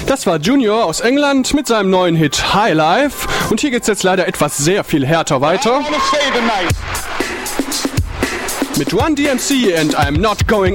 Das war Junior aus England mit seinem neuen Hit High Life. Und hier geht's jetzt leider etwas sehr viel härter weiter. Mit Run DMC and I'm Not Going